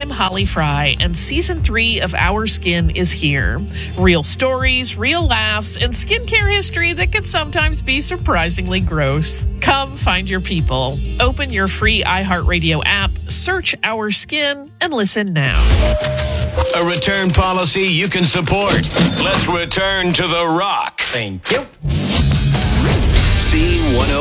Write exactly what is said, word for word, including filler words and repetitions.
I'm Holly Fry, and season three of Our Skin is here. Real stories, real laughs, and skincare history that can sometimes be surprisingly gross. Come find your people. Open your free iHeartRadio app, search Our Skin, and listen now. A return policy you can support. Let's return to The Rock. Thank you. C one oh